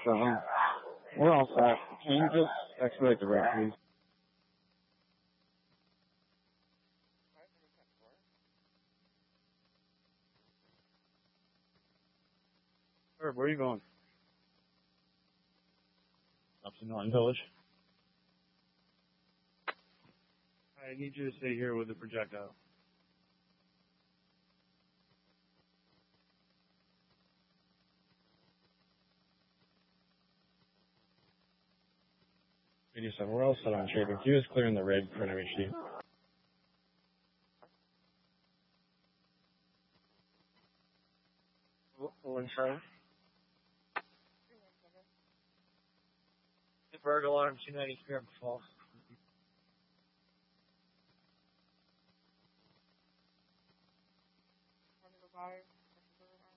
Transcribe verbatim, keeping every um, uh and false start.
So, um, we're all set. Can you just expedite the route, please? Sir, where are you going? Up to Norton Village. I need you to stay here with the projectile. eighty-seven, we're all set on shaping. Q is clearing the rig for an M H D. One seven. Bird alarm two ninety-three on false.